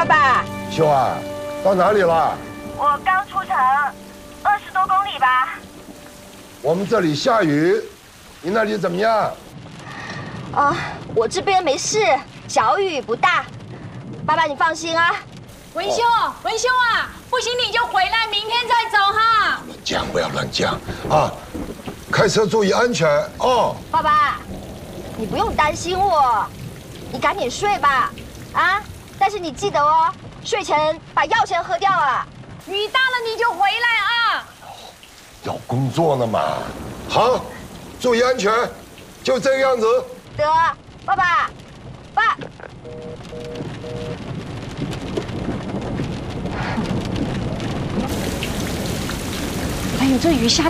爸爸， 秀儿，到哪里了？ 我刚出城，20多公里吧。 我们这里下雨，你那里怎么样？ 我这边没事，小雨不大。爸爸，你放心啊。 文兄，文兄啊，不行你就回来，明天再走哈。 乱讲，不要乱讲啊！开车注意安全哦。 爸爸，你不用担心我，你赶紧睡吧。啊，但是你记得哦，睡前把药钱喝掉啊。 雨大了你就回来啊。 要工作呢嘛。好，注意安全，就这个样子。 得，爸爸，爸。 哎呦，这雨下